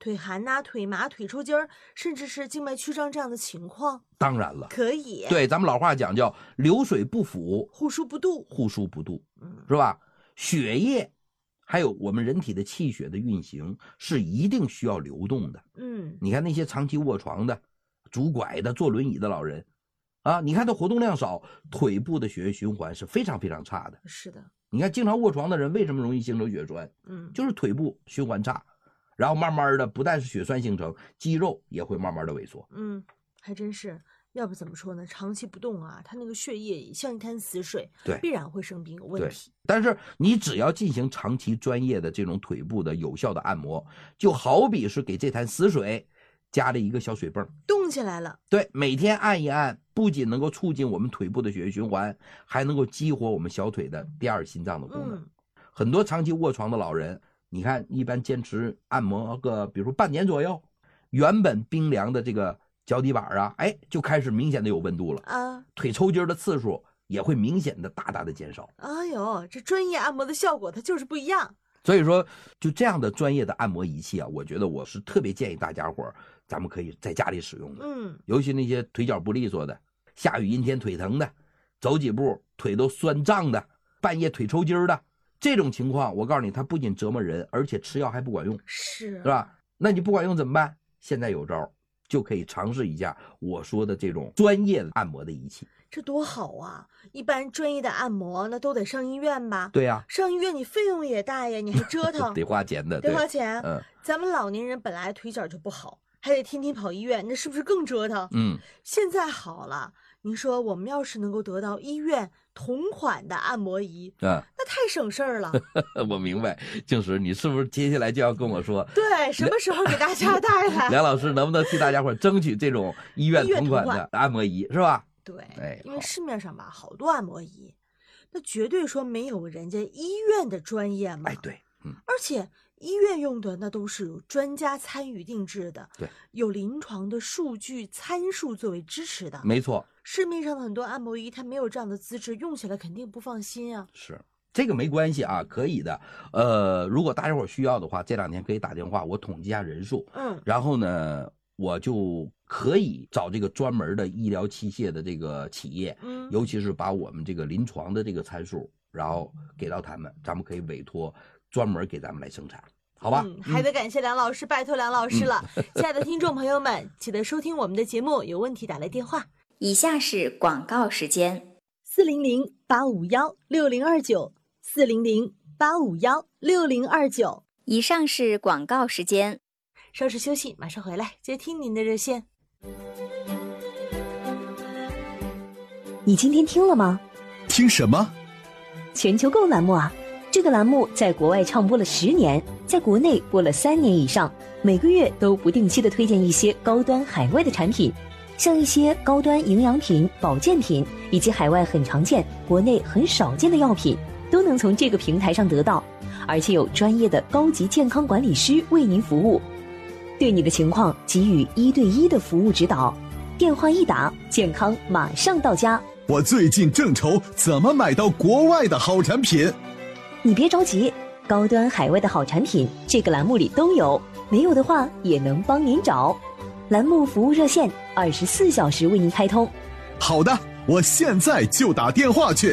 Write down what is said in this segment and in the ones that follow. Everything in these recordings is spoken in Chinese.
腿寒呐、腿麻、腿抽筋儿，甚至是静脉曲张这样的情况？ 当然了， 可以。 对，咱们老话讲叫流水不腐， 护疏不渡， 护疏不渡，是吧？血液还有我们人体的气血的运行是一定需要流动的。你看那些长期卧床的、拄拐的、坐轮椅的老人啊，你看他活动量少，腿部的血液循环是非常非常差的。 是的， 你看经常卧床的人为什么容易形成血栓？就是腿部循环差，然后慢慢的不但是血栓形成，肌肉也会慢慢的萎缩。 还真是。要不怎么说呢？长期不动啊，他那个血液像一滩死水， 对， 必然会生病有问题。 但是你只要进行长期专业的这种腿部的有效的按摩，就好比是给这滩死水加了一个小水泵， 动起来了。 对，每天按一按，不仅能够促进我们腿部的血液循环，还能够激活我们小腿的第二心脏的功能。很多长期卧床的老人，你看一般坚持按摩个比如说半年左右，原本冰凉的这个脚底板啊，就开始明显的有温度了啊，腿抽筋的次数也会明显的大大的减少。 哎呦，这专业按摩的效果它就是不一样。 所以说，就这样的专业的按摩仪器啊，我觉得我是特别建议大家伙咱们可以在家里使用的。尤其那些腿脚不利索的，下雨阴天腿疼的，走几步腿都酸胀的，半夜腿抽筋的，这种情况，我告诉你，它不仅折磨人，而且吃药还不管用，是吧？那你不管用怎么办？现在有招。就可以尝试一下我说的这种专业的按摩的仪器， 这多好啊！一般专业的按摩那都得上医院吧？ 对呀， 上医院你费用也大呀，你还折腾， 得花钱的， 得花钱。咱们老年人本来腿脚就不好，还得天天跑医院，那是不是更折腾？现在好了，您说我们要是能够得到医院同款的按摩仪，那太省事儿了。 我明白，静石，你是不是接下来就要跟我说， 对，什么时候给大家带来？ 梁老师能不能替大家伙争取这种医院同款的按摩仪，是吧？ 对，因为市面上吧好多按摩仪，那绝对说没有人家医院的专业嘛。 对， 而且医院用的那都是有专家参与定制的， 对，有临床的数据参数作为支持的。 没错， 市面上的很多按摩仪它没有这样的资质，用起来肯定不放心啊。 是，这个没关系啊，可以的。如果大家伙需要的话，这2天可以打电话，我统计一下人数，然后呢，我就可以找这个专门的医疗器械的这个企业，尤其是把我们这个临床的这个参数，然后给到他们，咱们可以委托专门给咱们来生产，好吧？ 还得感谢梁老师，拜托梁老师了。亲爱的听众朋友们，记得收听我们的节目，有问题打来电话。 以下是广告时间 ：400-851-6029，400-851-6029。 以上是广告时间， 稍事休息，马上回来接听您的热线。 你今天听了吗？ 听什么？ 全球购栏目啊！这个栏目在国外唱播了10年，在国内播了3年以上，每个月都不定期的推荐一些高端海外的产品，像一些高端营养品、保健品，以及海外很常见、国内很少见的药品，都能从这个平台上得到，而且有专业的高级健康管理师为您服务，对你的情况给予1对1的服务指导。电话一打，健康马上到家。 我最近正愁怎么买到国外的好产品。 你别着急，高端海外的好产品这个栏目里都有，没有的话也能帮您找。栏目服务热线24小时为您开通。 好的，我现在就打电话去。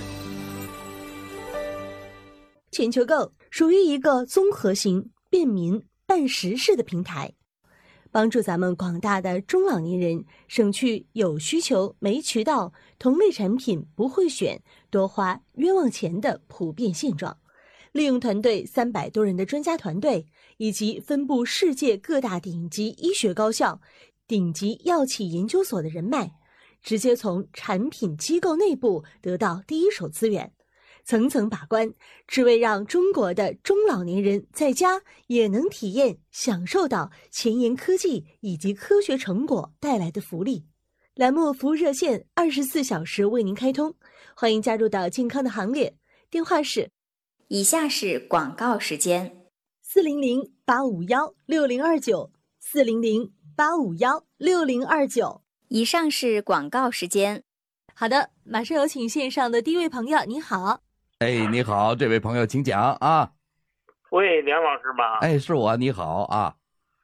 全球购属于一个综合型、便民、办实事的平台，帮助咱们广大的中老年人省去有需求没渠道、同类产品不会选、多花冤枉钱的普遍现状。利用团队300多人的专家团队，以及分布世界各大顶级医学高校、顶级药企研究所的人脉，直接从产品机构内部得到第一手资源，层层把关，只为让中国的中老年人在家也能体验享受到前沿科技以及科学成果带来的福利。栏目服务热线24小时为您开通，欢迎加入到健康的行列。电话是以下是广告时间 ：400-851-6029，400-851-6029。 以上是广告时间。 好的，马上有请线上的第一位朋友，你好。 你好，这位朋友请讲啊。 喂，梁老师吗？ 是我，你好啊。